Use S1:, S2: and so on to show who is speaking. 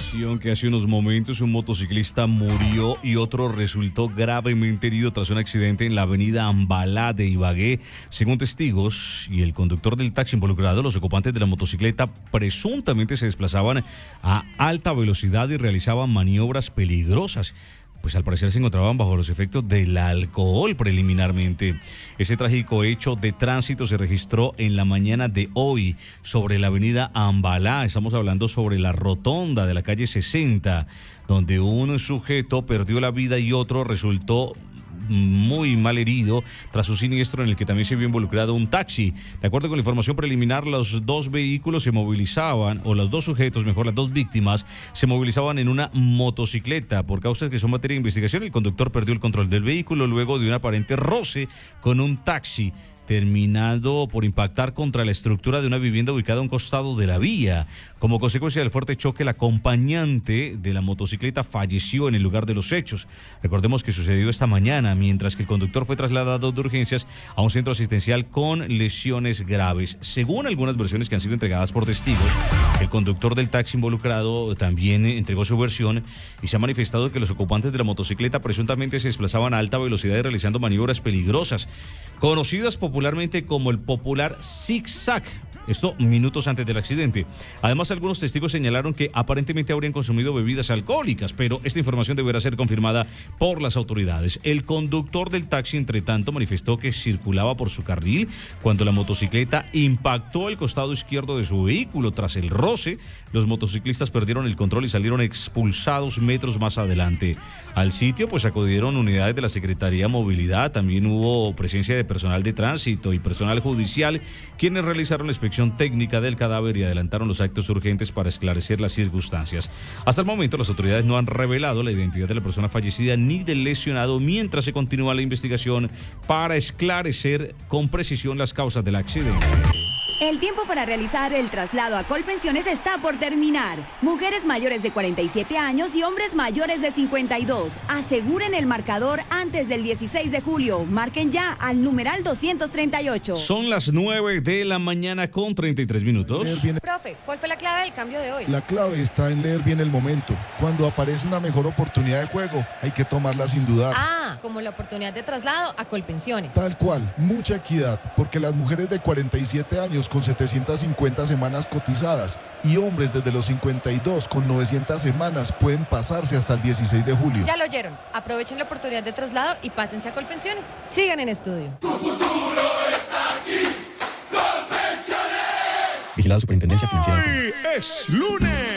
S1: Atención, que hace unos momentos un motociclista murió y otro resultó gravemente herido tras un accidente en la avenida Ambalá de Ibagué. Según testigos y el conductor del taxi involucrado, los ocupantes de la motocicleta presuntamente se desplazaban a alta velocidad y realizaban maniobras peligrosas. Pues al parecer se encontraban bajo los efectos del alcohol preliminarmente. Ese trágico hecho de tránsito se registró en la mañana de hoy sobre la avenida Ambalá. Estamos hablando sobre la rotonda de la calle 60, donde un sujeto perdió la vida y otro resultó muy mal herido tras un siniestro en el que también se vio involucrado un taxi. De acuerdo con la información preliminar, los dos vehículos se movilizaban, o los dos sujetos, mejor, las dos víctimas, se movilizaban en una motocicleta. Por causas que son materia de investigación, el conductor perdió el control del vehículo luego de un aparente roce con un taxi, terminado por impactar contra la estructura de una vivienda ubicada a un costado de la vía. Como consecuencia del fuerte choque, el acompañante de la motocicleta falleció en el lugar de los hechos. Recordemos que sucedió esta mañana, mientras que el conductor fue trasladado de urgencias a un centro asistencial con lesiones graves. Según algunas versiones que han sido entregadas por testigos, el conductor del taxi involucrado también entregó su versión y se ha manifestado que los ocupantes de la motocicleta presuntamente se desplazaban a alta velocidad y realizando maniobras peligrosas, conocidas popularmente como el popular zig-zag. Esto minutos antes del accidente. Además, algunos testigos señalaron que aparentemente habrían consumido bebidas alcohólicas, pero esta información deberá ser confirmada por las autoridades. El conductor del taxi, entre tanto, manifestó que circulaba por su carril cuando la motocicleta impactó el costado izquierdo de su vehículo. Tras el roce, los motociclistas perdieron el control y salieron expulsados metros más adelante. Al sitio, pues acudieron unidades de la Secretaría de Movilidad. También hubo presencia de personal de tránsito y personal judicial, quienes realizaron la inspección técnica del cadáver y adelantaron los actos urgentes para esclarecer las circunstancias. Hasta el momento, las autoridades no han revelado la identidad de la persona fallecida ni del lesionado, mientras se continúa la investigación para esclarecer con precisión las causas del accidente.
S2: El tiempo para realizar el traslado a Colpensiones está por terminar. Mujeres mayores de 47 años y hombres mayores de 52. Aseguren el marcador antes del 16 de julio. Marquen ya al numeral 238.
S1: Son las 9 de la mañana con 33 minutos.
S3: Profe, ¿cuál fue la clave del cambio de hoy?
S4: La clave está en leer bien el momento. Cuando aparece una mejor oportunidad de juego, hay que tomarla sin dudar.
S3: Como la oportunidad de traslado a Colpensiones.
S4: Tal cual, mucha equidad, porque las mujeres de 47 años con 750 semanas cotizadas y hombres desde los 52 con 900 semanas pueden pasarse hasta el 16 de julio.
S3: Ya lo oyeron. Aprovechen la oportunidad de traslado y pásense a Colpensiones. Sigan en estudio.
S5: Tu futuro está aquí. Colpensiones.
S6: Vigilado Superintendencia Financiera.
S7: ¡Hoy es lunes!